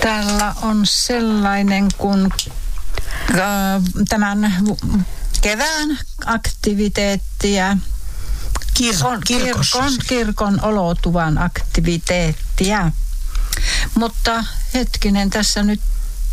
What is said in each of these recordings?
Täällä on sellainen kuin tämän kevään aktiviteettia. Kirkon olotuvan aktiviteettia. Mutta hetkinen, tässä nyt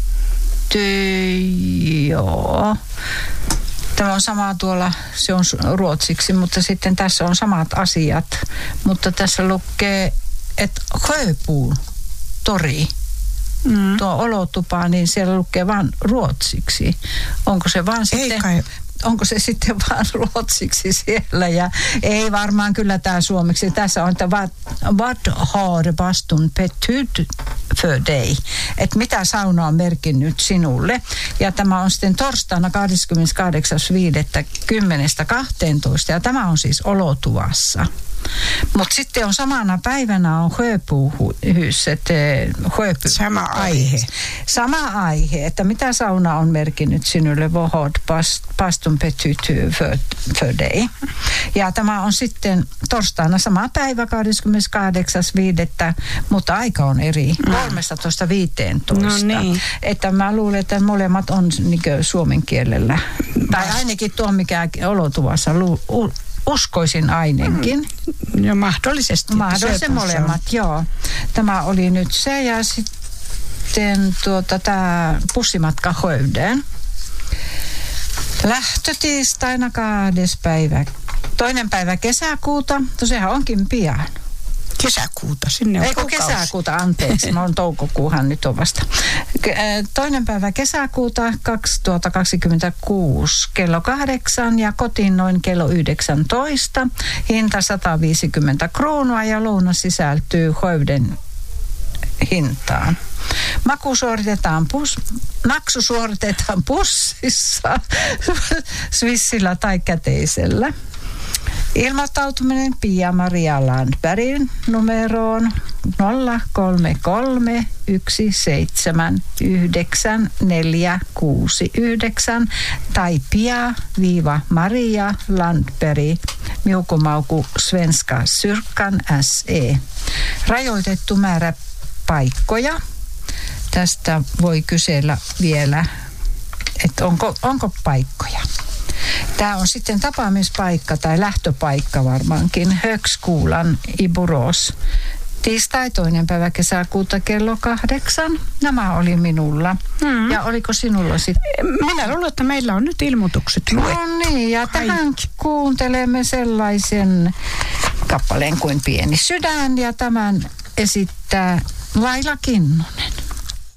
joo. Tämä on sama tuolla, se on ruotsiksi, mutta sitten tässä on samat asiat. Mutta tässä lukee, että Sjöbo-tori. Tuo olotupa, niin siellä lukee vain ruotsiksi. Onko se vaan sitten... Onko se sitten vaan ruotsiksi siellä? Ja ei varmaan kyllä tämä suomeksi. Tässä on, että vad har bastun betytt för dig? Että mitä sauna on merkinnyt sinulle? Ja tämä on sitten torstaina 28.5.10.12. Ja tämä on siis olotuvassa. Mutta sitten on samana päivänä on Sjöbohuset. Sama aihe. Sama aihe, että mitä sauna on merkinnyt sinulle, vad har bastun betytt för dig. Ja tämä on sitten torstaina sama päivä 28.5. mutta aika on eri, 13.15. No niin. Että mä luulen, että molemmat on niin suomen kielellä. Tai ainakin tuo, mikä olotuvassa uskoisin ainakin. Ja mahdollisesti. Mahdollisesti molemmat, joo. Tämä oli nyt se ja sitten tämä bussimatka Skövdeen. Lähtö tiistaina 2. päivä kesäkuuta. Sehän onkin pian. Kesäkuuta, sinne on Eikö kesäkuuta, anteeksi, mä oon toukokuuhan nyt on vasta. 2. päivä kesäkuuta 2026 kello 8 ja kotiin noin kello 19. Hinta 150 kruunua ja lounas sisältyy Skövden hintaan. Maksu suoritetaan bussissa, Swissillä tai käteisellä. Ilmoittautuminen Pia-Maria Landbergin numeroon 033 1799469 tai Pia-Maria Landberg Miukumauku Svenska Syrkan SE. Rajoitettu määrä paikkoja. Tästä voi kysellä vielä, että onko paikkoja. Tämä on sitten tapaamispaikka tai lähtöpaikka varmaankin. Högskulan i Borås. Tiistai 2. päivä kesäkuuta kello 8. Nämä oli minulla. Ja oliko sinulla sitten? Minä luulen, että meillä on nyt ilmoitukset luettu. No niin, ja tähän kuuntelemme sellaisen kappaleen kuin Pieni sydän. Ja tämän esittää Laila Kinnunen.